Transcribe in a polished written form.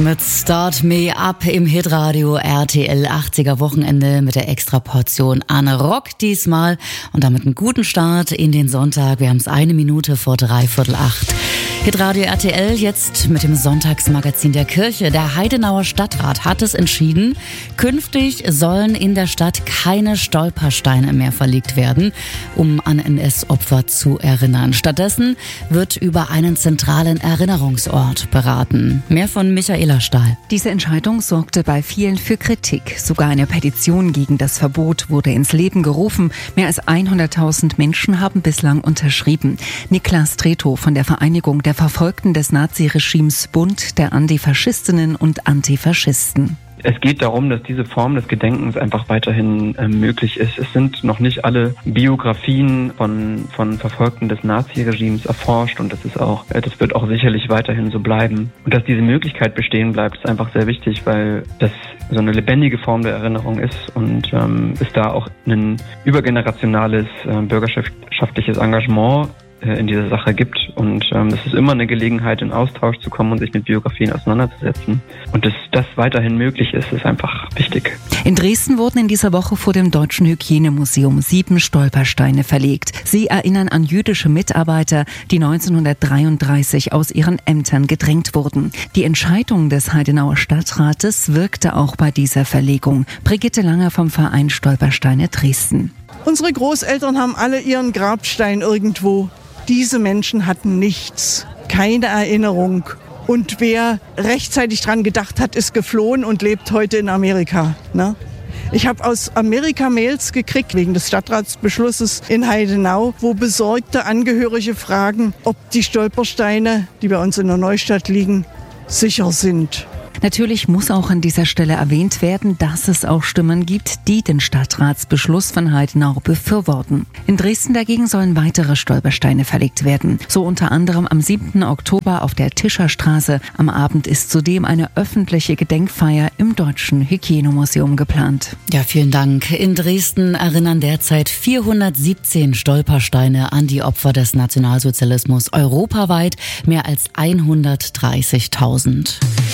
Mit Start Me Up im Hitradio RTL 80er Wochenende mit der Extraportion Anne Rock diesmal und damit einen guten Start in den Sonntag. Wir haben es 1 Minute vor 7:45. Hitradio RTL jetzt mit dem Sonntagsmagazin der Kirche. Der Heidenauer Stadtrat hat es entschieden, künftig sollen in der Stadt keine Stolpersteine mehr verlegt werden, um an NS-Opfer zu erinnern. Stattdessen wird über einen zentralen Erinnerungsort beraten. Mehr von Michaela Stahl. Diese Entscheidung sorgte bei vielen für Kritik. Sogar eine Petition gegen das Verbot wurde ins Leben gerufen. Mehr als 100.000 Menschen haben bislang unterschrieben. Niklas Tretow von der Vereinigung der Verfolgten des Naziregimes Bund der Antifaschistinnen und Antifaschisten. Es geht darum, dass diese Form des Gedenkens einfach weiterhin möglich ist. Es sind noch nicht alle Biografien von Verfolgten des Naziregimes erforscht und das wird auch sicherlich weiterhin so bleiben. Und dass diese Möglichkeit bestehen bleibt, ist einfach sehr wichtig, weil das so eine lebendige Form der Erinnerung ist und es da auch ein übergenerationales bürgerschaftliches Engagement in dieser Sache gibt und es ist immer eine Gelegenheit, in Austausch zu kommen und sich mit Biografien auseinanderzusetzen. Und dass das weiterhin möglich ist, ist einfach wichtig. In Dresden wurden in dieser Woche vor dem Deutschen Hygienemuseum 7 Stolpersteine verlegt. Sie erinnern an jüdische Mitarbeiter, die 1933 aus ihren Ämtern gedrängt wurden. Die Entscheidung des Heidenauer Stadtrates wirkte auch bei dieser Verlegung. Brigitte Langer vom Verein Stolpersteine Dresden. Unsere Großeltern haben alle ihren Grabstein irgendwo. Diese Menschen hatten nichts, keine Erinnerung. Und wer rechtzeitig dran gedacht hat, ist geflohen und lebt heute in Amerika. Ne? Ich habe aus Amerika Mails gekriegt wegen des Stadtratsbeschlusses in Heidenau, wo besorgte Angehörige fragen, ob die Stolpersteine, die bei uns in der Neustadt liegen, sicher sind. Natürlich muss auch an dieser Stelle erwähnt werden, dass es auch Stimmen gibt, die den Stadtratsbeschluss von Heidenau befürworten. In Dresden dagegen sollen weitere Stolpersteine verlegt werden. So unter anderem am 7. Oktober auf der Tischerstraße. Am Abend ist zudem eine öffentliche Gedenkfeier im Deutschen Hygienemuseum geplant. Ja, vielen Dank. In Dresden erinnern derzeit 417 Stolpersteine an die Opfer des Nationalsozialismus. Europaweit mehr als 130.000.